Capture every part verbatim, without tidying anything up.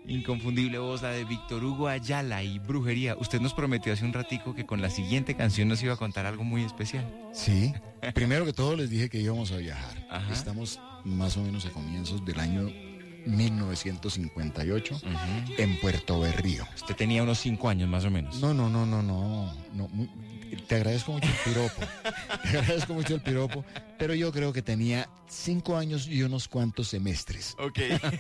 Inconfundible voz, la de Víctor Hugo Ayala y Brujería. Usted nos prometió hace un ratico que con la siguiente canción nos iba a contar algo muy especial. Sí, primero que todo les dije que íbamos a viajar. Ajá. Estamos más o menos a comienzos del año mil novecientos cincuenta y ocho, uh-huh, en Puerto Berrío. Usted tenía unos cinco años más o menos. No, no, no, no, no, no muy, te agradezco mucho el piropo, te agradezco mucho el piropo, pero yo creo que tenía cinco años y unos cuantos semestres. Ok.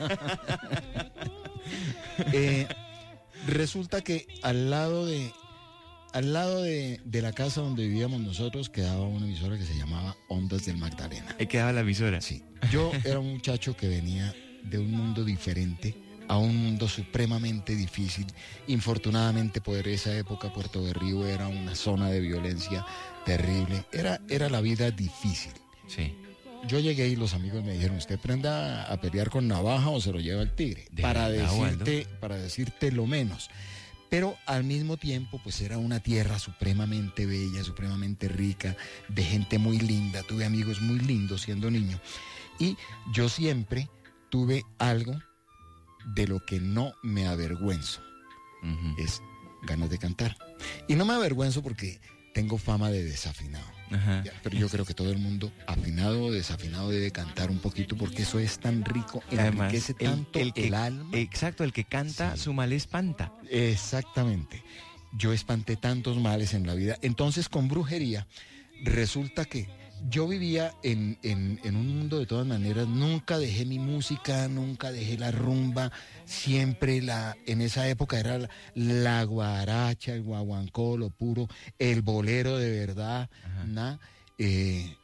eh, resulta que al lado de al lado de, de la casa donde vivíamos nosotros quedaba una emisora que se llamaba Ondas del Magdalena. Ahí quedaba la emisora. Sí. Yo era un muchacho que venía de un mundo diferente a un mundo supremamente difícil. Infortunadamente por esa época Puerto Berrío era una zona de violencia terrible. Era, era la vida difícil. Sí. Yo llegué y los amigos me dijeron, usted aprenda a pelear con navaja o se lo lleva el tigre. Para decirte, para decirte lo menos. Pero al mismo tiempo, pues era una tierra supremamente bella, supremamente rica, de gente muy linda. Tuve amigos muy lindos siendo niño. Y yo siempre tuve algo de lo que no me avergüenzo. Uh-huh. Es ganas de cantar. Y no me avergüenzo porque tengo fama de desafinado. Uh-huh. Ya, pero yo creo que todo el mundo, afinado o desafinado, debe cantar un poquito porque eso es tan rico, enriquece el, tanto el, el, que, el alma. Exacto, el que canta, sí, su mal espanta. Exactamente. Yo espanté tantos males en la vida. Entonces, con Brujería, resulta que yo vivía en, en, en un mundo de todas maneras. Nunca dejé mi música, nunca dejé la rumba. Siempre la, en esa época era la, la guaracha, el guaguancó, lo puro, el bolero de verdad, ¿no? Eh,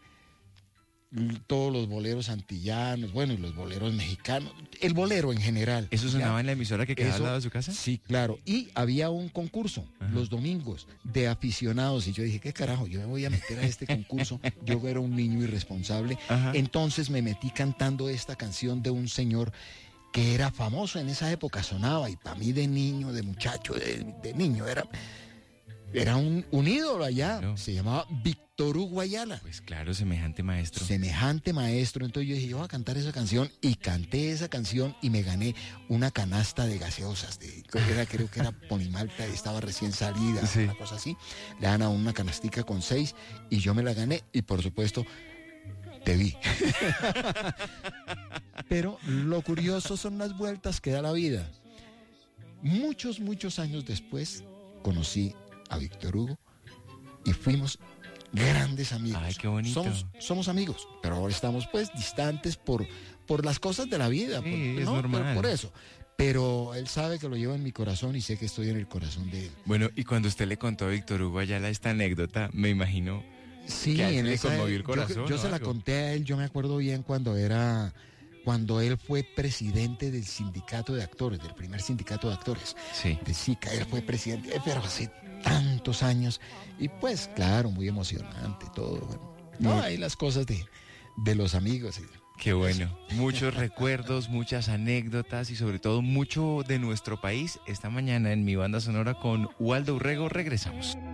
todos los boleros antillanos, bueno, y los boleros mexicanos, el bolero en general. ¿Eso sonaba, ya, en la emisora que quedaba al lado de su casa? Sí, claro. Y había un concurso, ajá, los domingos de aficionados. Y yo dije, ¿qué carajo? Yo me voy a meter a este concurso. Yo era un niño irresponsable. Ajá. Entonces me metí cantando esta canción de un señor que era famoso en esa época, sonaba. Y para mí de niño, de muchacho, de, de niño, era... Era un, un ídolo allá, claro. Se llamaba Víctor Hugo Ayala. Pues claro, semejante maestro. Semejante maestro. Entonces yo dije, yo voy a cantar esa canción. Y canté esa canción y me gané una canasta de gaseosas. De, era, creo que era Ponimalta, estaba recién salida, sí, una cosa así. Le dan a una canastica con seis y yo me la gané. Y por supuesto, te vi. Pero lo curioso son las vueltas que da la vida. Muchos, muchos años después conocí a Víctor Hugo y fuimos grandes amigos. Ay, qué bonito. Somos, somos amigos, pero ahora estamos pues distantes por, por las cosas de la vida. Sí, por, es ¿no? normal. Pero por eso. Pero él sabe que lo llevo en mi corazón y sé que estoy en el corazón de él. Bueno, y cuando usted le contó a Víctor Hugo Ayala esta anécdota, me imagino sí, que a él en le esa, conmovió el corazón. Yo, yo se algo. la conté a él, yo me acuerdo bien cuando era... Cuando él fue presidente del sindicato de actores, del primer sindicato de actores, sí, de SICA, él fue presidente, pero hace tantos años, y pues claro, muy emocionante todo, bueno, no, hay las cosas de, de los amigos. Y qué bueno, eso. Muchos recuerdos, muchas anécdotas y sobre todo mucho de nuestro país. Esta mañana en Mi Banda Sonora con Waldo Urrego regresamos.